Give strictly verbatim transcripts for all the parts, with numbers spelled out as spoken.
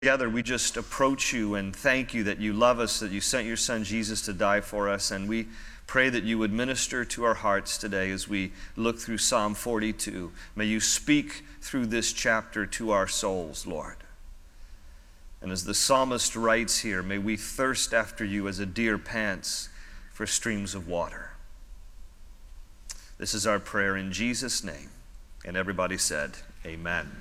Together, we just approach you and thank you that you love us, that you sent your son Jesus to die for us, and we pray that you would minister to our hearts today as we look through Psalm forty-two. May you speak through this chapter to our souls, Lord. And as the psalmist writes here, may we thirst after you as a deer pants for streams of water. This is our prayer in Jesus' name. And everybody said, amen.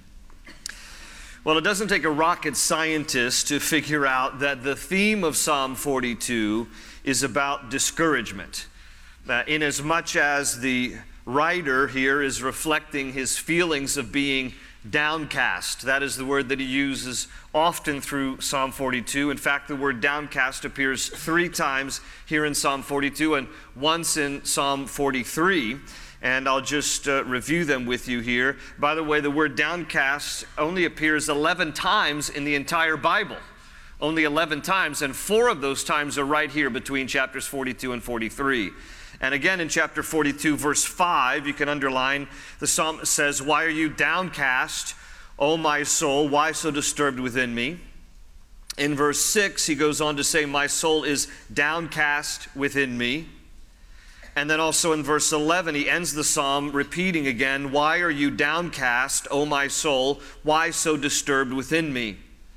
Well, it doesn't take a rocket scientist to figure out that the theme of Psalm forty-two is about discouragement. Uh, inasmuch as the writer here is reflecting his feelings of being downcast. That is the word that he uses often through Psalm forty-two. In fact, the word downcast appears three times here in Psalm forty-two and once in Psalm forty-three. And I'll just uh, review them with you here. By the way, the word downcast only appears eleven times in the entire Bible. Only eleven times, and four of those times are right here between chapters forty-two and forty-three. And again in chapter forty-two, verse five, you can underline, the psalmist says, "Why are you downcast, O my soul? Why so disturbed within me?" In verse six, he goes on to say, "My soul is downcast within me." And then also in verse eleven, he ends the psalm repeating again, "Why are you downcast, O my soul? Why so disturbed within me?"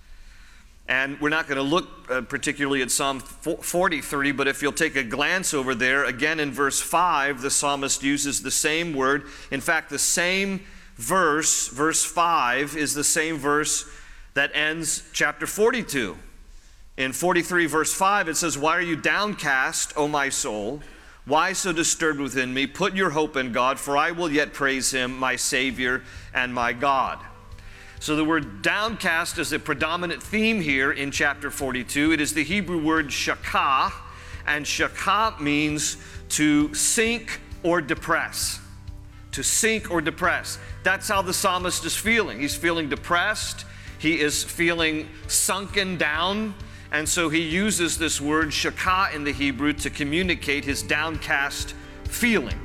And we're not going to look uh, particularly at Psalm forty-three, but if you'll take a glance over there, again in verse five, the psalmist uses the same word. In fact, the same verse, verse five, is the same verse that ends chapter forty-two. In forty-three, verse five, it says, "Why are you downcast, O my soul? Why so disturbed within me? Put your hope in God, for I will yet praise him, my Savior and my God." So the word downcast is a predominant theme here in chapter forty-two. It is the Hebrew word shakah, and shakah means to sink or depress. To sink or depress. That's how the psalmist is feeling. He's feeling depressed. He is feeling sunken down. And so he uses this word shakah in the Hebrew to communicate his downcast feeling.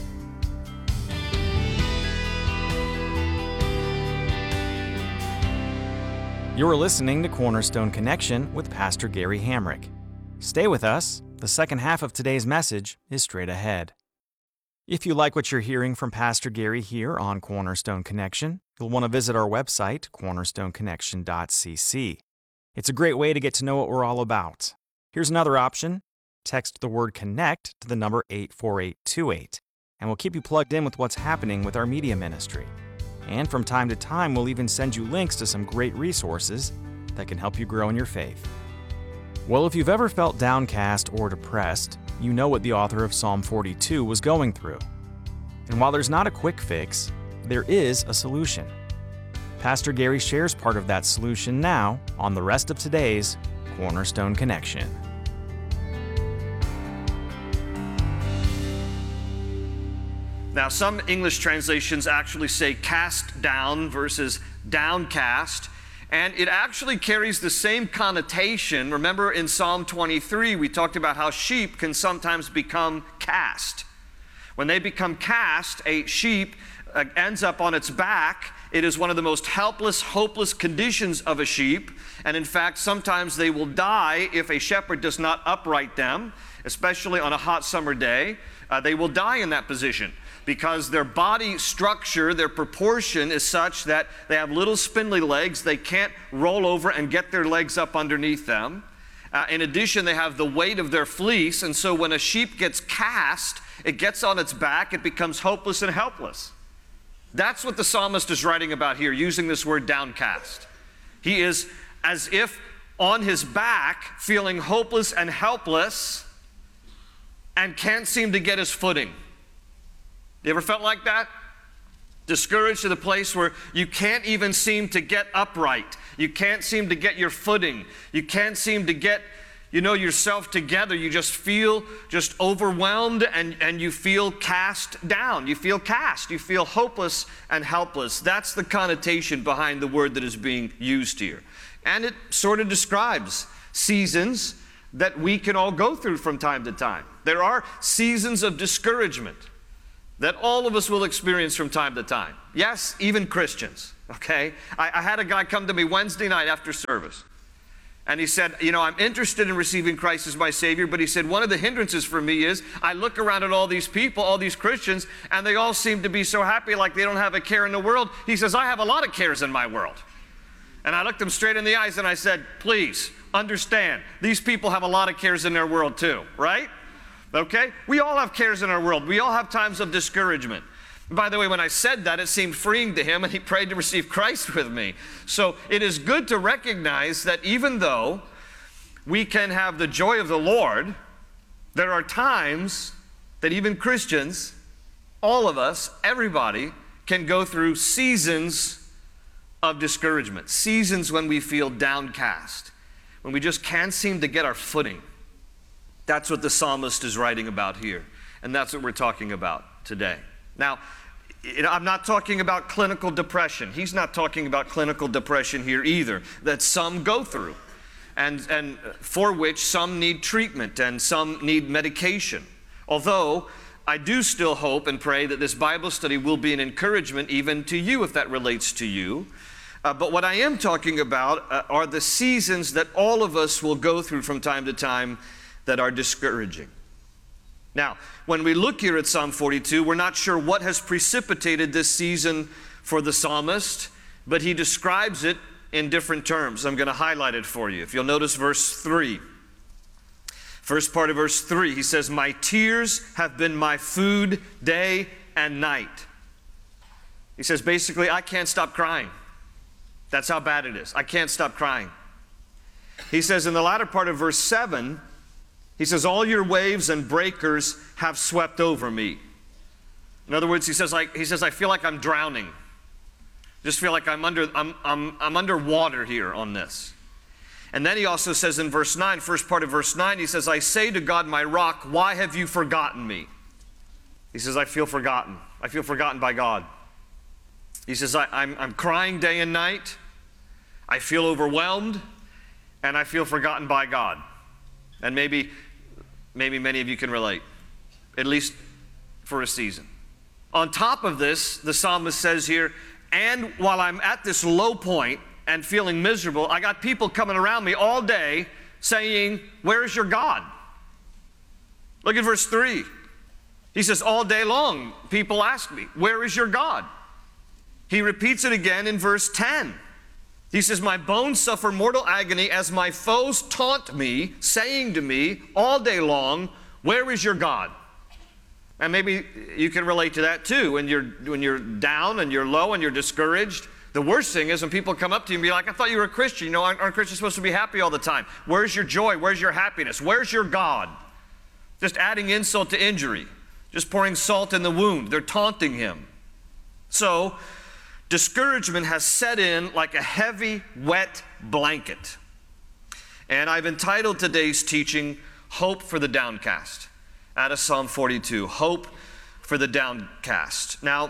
You're listening to Cornerstone Connection with Pastor Gary Hamrick. Stay with us. The second half of today's message is straight ahead. If you like what you're hearing from Pastor Gary here on Cornerstone Connection, you'll want to visit our website, cornerstone connection dot c c. It's a great way to get to know what we're all about. Here's another option. Text the word CONNECT to the number eight four eight two eight, and we'll keep you plugged in with what's happening with our media ministry. And from time to time, we'll even send you links to some great resources that can help you grow in your faith. Well, if you've ever felt downcast or depressed, you know what the author of Psalm forty-two was going through. And while there's not a quick fix, there is a solution. Pastor Gary shares part of that solution now on the rest of today's Cornerstone Connection. Now, some English translations actually say cast down versus downcast, and it actually carries the same connotation. Remember in Psalm twenty-three, we talked about how sheep can sometimes become cast. When they become cast, a sheep uh, ends up on its back. It is one of the most helpless, hopeless conditions of a sheep. And in fact, sometimes they will die if a shepherd does not upright them, especially on a hot summer day. Uh, they will die in that position because their body structure, their proportion is such that they have little spindly legs. They can't roll over and get their legs up underneath them. Uh, in addition, they have the weight of their fleece. And so when a sheep gets cast, it gets on its back, it becomes hopeless and helpless. That's what the psalmist is writing about here, using this word downcast. He is as if on his back, feeling hopeless and helpless, and can't seem to get his footing. You ever felt like that? Discouraged to the place where you can't even seem to get upright. You can't seem to get your footing. You can't seem to get, you know, yourself together. You just feel just overwhelmed, and, and you feel cast down. You feel cast. You feel hopeless and helpless. That's the connotation behind the word that is being used here. And it sort of describes seasons that we can all go through from time to time. There are seasons of discouragement that all of us will experience from time to time. Yes, even Christians. okay? I, I had a guy come to me Wednesday night after service. And he said, you know, I'm interested in receiving Christ as my Savior, but he said, one of the hindrances for me is I look around at all these people, all these Christians, and they all seem to be so happy like they don't have a care in the world. He says, I have a lot of cares in my world. And I looked him straight in the eyes and I said, please understand, these people have a lot of cares in their world too, right? Okay? We all have cares in our world. We all have times of discouragement. By the way, when I said that, it seemed freeing to him, and he prayed to receive Christ with me. So it is good to recognize that even though we can have the joy of the Lord, there are times that even Christians, all of us, everybody, can go through seasons of discouragement, seasons when we feel downcast, when we just can't seem to get our footing. That's what the psalmist is writing about here, and that's what we're talking about today. Now, you know, I'm not talking about clinical depression. He's not talking about clinical depression here either, that some go through, and, and for which some need treatment and some need medication. Although, I do still hope and pray that this Bible study will be an encouragement even to you if that relates to you. Uh, but what I am talking about uh, are the seasons that all of us will go through from time to time that are discouraging. Now, when we look here at Psalm forty-two, we're not sure what has precipitated this season for the psalmist, but he describes it in different terms. I'm going to highlight it for you. If you'll notice verse three. First part of verse three, he says, my tears have been my food day and night. He says, basically, I can't stop crying. That's how bad it is. I can't stop crying. He says in the latter part of verse seven, he says, all your waves and breakers have swept over me. In other words, he says, like, he says, I feel like I'm drowning. Just feel like I'm under, I'm, I'm, I'm underwater here on this. And then he also says in verse nine, first part of verse nine, he says, I say to God, my rock, why have you forgotten me? He says, I feel forgotten. I feel forgotten by God. He says, I, I'm, I'm crying day and night. I feel overwhelmed, and I feel forgotten by God. And maybe, maybe many of you can relate, at least for a season. On top of this, the psalmist says here, and while I'm at this low point and feeling miserable, I got people coming around me all day saying, where is your God? Look at verse three. He says, all day long, people ask me, where is your God? He repeats it again in verse ten. He says, my bones suffer mortal agony as my foes taunt me, saying to me all day long, where is your God? And maybe you can relate to that too. When you're, when you're down and you're low and you're discouraged, the worst thing is when people come up to you and be like, I thought you were a Christian. You know, aren't, aren't Christians supposed to be happy all the time? Where's your joy? Where's your happiness? Where's your God? Just adding insult to injury. Just pouring salt in the wound. They're taunting him. So, discouragement has set in like a heavy, wet blanket. And I've entitled today's teaching, Hope for the Downcast, out of Psalm forty-two, Hope for the Downcast. Now,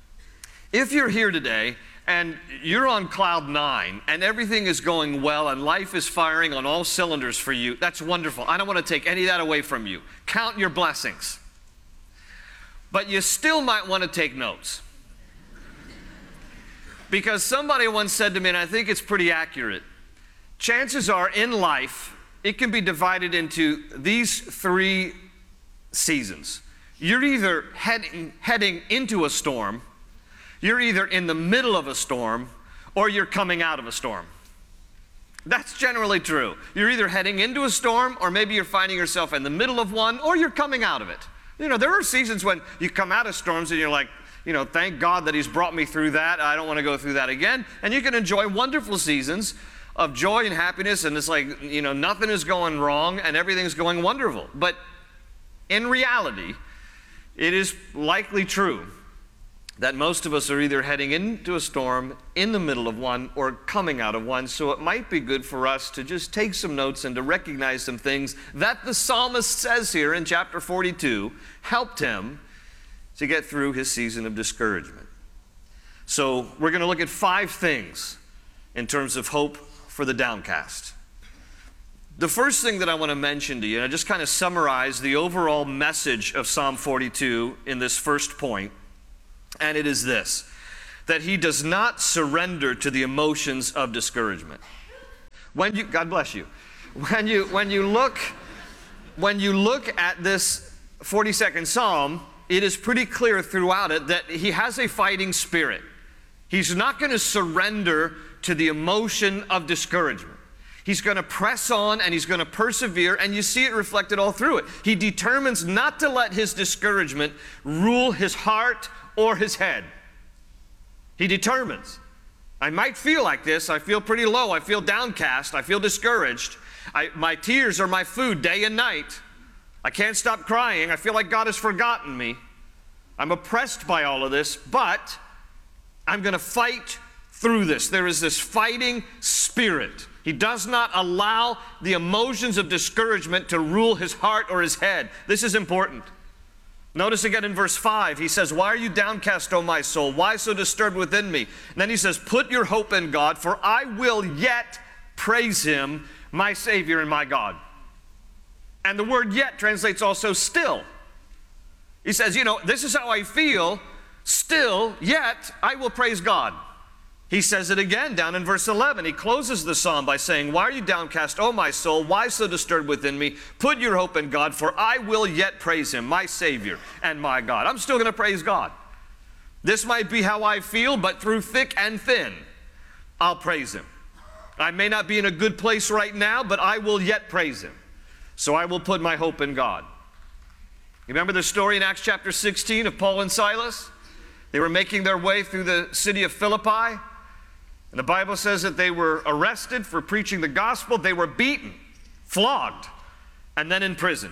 if you're here today and you're on cloud nine and everything is going well and life is firing on all cylinders for you, that's wonderful. I don't want to take any of that away from you. Count your blessings. But you still might want to take notes. Because somebody once said to me, and I think it's pretty accurate, chances are in life, it can be divided into these three seasons. You're either heading, heading into a storm, you're either in the middle of a storm, or you're coming out of a storm. That's generally true. You're either heading into a storm, or maybe you're finding yourself in the middle of one, or you're coming out of it. You know, there are seasons when you come out of storms and you're like, you know, thank God that he's brought me through that. I don't want to go through that again. And you can enjoy wonderful seasons of joy and happiness, and it's like, you know, nothing is going wrong and everything's going wonderful. But in reality, it is likely true that most of us are either heading into a storm, in the middle of one, or coming out of one. So it might be good for us to just take some notes and to recognize some things that the psalmist says here in chapter forty-two helped him to get through his season of discouragement. So we're going to look at five things in terms of hope for the downcast. The first thing that I want to mention to you, and I just kind of summarize the overall message of Psalm forty-two in this first point, and it is this, that he does not surrender to the emotions of discouragement. When you, God bless you. When you, when you look, when you look at this forty-second Psalm, it is pretty clear throughout it that he has a fighting spirit. He's not going to surrender to the emotion of discouragement. He's going to press on and he's going to persevere, and you see it reflected all through it. He determines not to let his discouragement rule his heart or his head. He determines, I might feel like this, I feel pretty low, I feel downcast, I feel discouraged. I, my tears are my food day and night. I can't stop crying, I feel like God has forgotten me. I'm oppressed by all of this, but I'm going to fight through this. There is this fighting spirit. He does not allow the emotions of discouragement to rule his heart or his head. This is important. Notice again in verse five, he says, why are you downcast, O my soul? Why so disturbed within me? And then he says, put your hope in God, for I will yet praise him, my Savior and my God. And the word yet translates also still. He says, you know, this is how I feel, still, yet I will praise God. He says it again down in verse eleven. He closes the psalm by saying, why are you downcast, O my soul? Why so disturbed within me? Put your hope in God, for I will yet praise him, my Savior and my God. I'm still going to praise God. This might be how I feel, but through thick and thin, I'll praise him. I may not be in a good place right now, but I will yet praise him. So I will put my hope in God. You remember the story in Acts chapter sixteen of Paul and Silas? They were making their way through the city of Philippi. And the Bible says that they were arrested for preaching the gospel. They were beaten, flogged, and then imprisoned.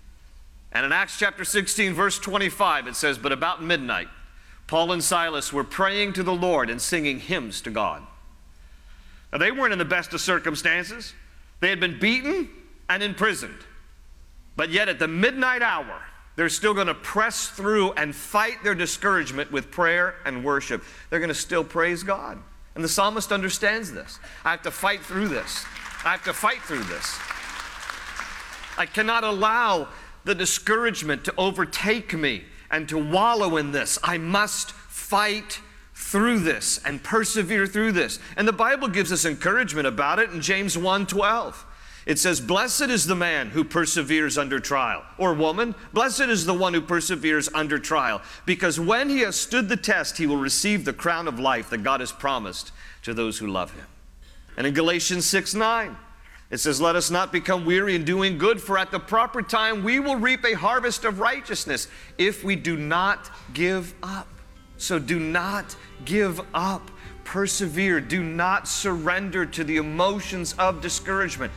And in Acts chapter sixteen, verse twenty-five, it says, but about midnight, Paul and Silas were praying to the Lord and singing hymns to God. Now, they weren't in the best of circumstances. They had been beaten and imprisoned. But yet at the midnight hour, they're still going to press through and fight their discouragement with prayer and worship. They're going to still praise God. And the psalmist understands this. I have to fight through this. I have to fight through this. I cannot allow the discouragement to overtake me and to wallow in this. I must fight through this and persevere through this. And the Bible gives us encouragement about it in James one twelve. It says, blessed is the man who perseveres under trial, or woman, blessed is the one who perseveres under trial, because when he has stood the test, he will receive the crown of life that God has promised to those who love him. And in Galatians six nine, it says, let us not become weary in doing good, for at the proper time we will reap a harvest of righteousness if we do not give up. So do not give up. Persevere. Do not surrender to the emotions of discouragement.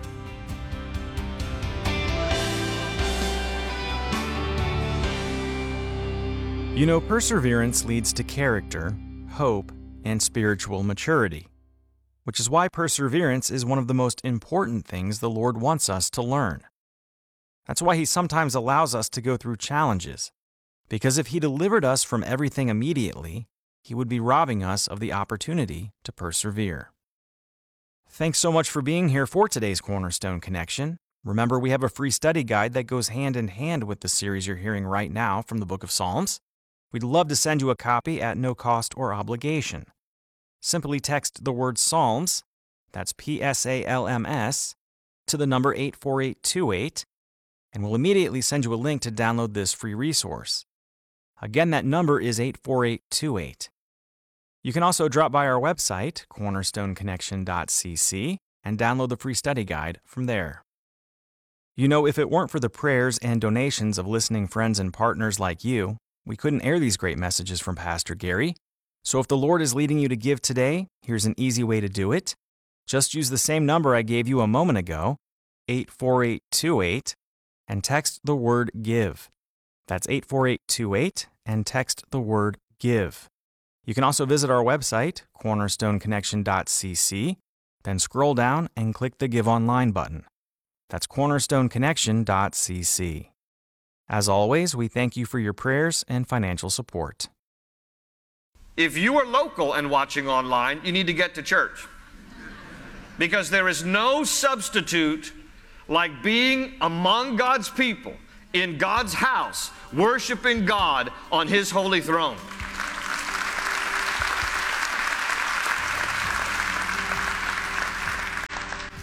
You know, perseverance leads to character, hope, and spiritual maturity, which is why perseverance is one of the most important things the Lord wants us to learn. That's why He sometimes allows us to go through challenges, because if He delivered us from everything immediately, He would be robbing us of the opportunity to persevere. Thanks so much for being here for today's Cornerstone Connection. Remember, we have a free study guide that goes hand in hand with the series you're hearing right now from the Book of Psalms. We'd love to send you a copy at no cost or obligation. Simply text the word Psalms, that's P S A L M S, to the number eight four eight two eight, and we'll immediately send you a link to download this free resource. Again, that number is eight four eight two eight. You can also drop by our website, cornerstone connection dot c c, and download the free study guide from there. You know, if it weren't for the prayers and donations of listening friends and partners like you, we couldn't air these great messages from Pastor Gary. So if the Lord is leading you to give today, here's an easy way to do it. Just use the same number I gave you a moment ago, eight four eight two eight, and text the word GIVE. That's eight four eight two eight, and text the word GIVE. You can also visit our website, cornerstone connection dot c c, then scroll down and click the Give Online button. That's cornerstone connection dot c c. As always, we thank you for your prayers and financial support. If you are local and watching online, you need to get to church. Because there is no substitute like being among God's people, in God's house, worshiping God on His holy throne.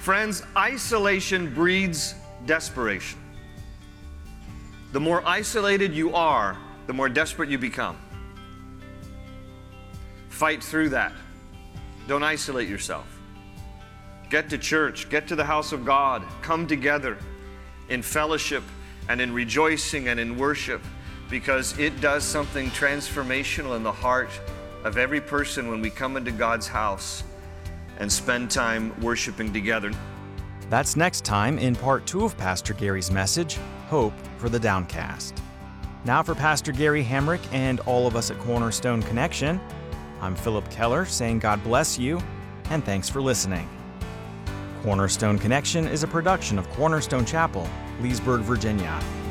Friends, isolation breeds desperation. The more isolated you are, the more desperate you become. Fight through that. Don't isolate yourself. Get to church, get to the house of God, come together in fellowship and in rejoicing and in worship, because it does something transformational in the heart of every person when we come into God's house and spend time worshiping together. That's next time in part two of Pastor Gary's message, Hope for the Downcast. Now for Pastor Gary Hamrick and all of us at Cornerstone Connection, I'm Philip Keller saying God bless you and thanks for listening. Cornerstone Connection is a production of Cornerstone Chapel, Leesburg, Virginia.